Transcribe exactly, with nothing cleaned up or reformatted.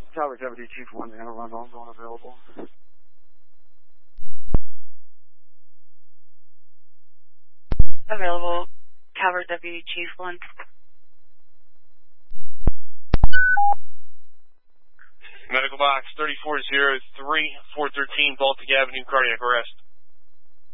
Tower Deputy Chief one, Anna Rondon, zone available. Available, Tower Deputy Chief one. Medical box thirty-four oh three, four thirteen Baltic Avenue, cardiac arrest.